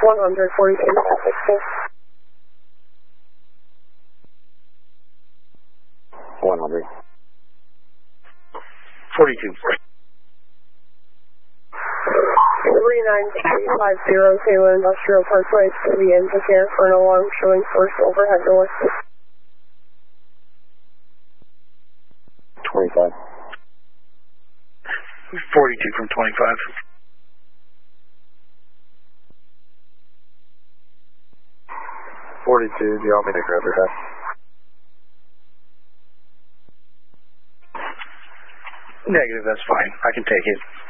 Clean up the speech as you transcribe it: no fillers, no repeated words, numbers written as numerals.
142. 100. 42. 39350 Industrial Parkway, City Engineer for an alarm showing first overhead door. 25. 42 from 25. 42, do you want me to grab your head? Negative, that's fine. I can take it.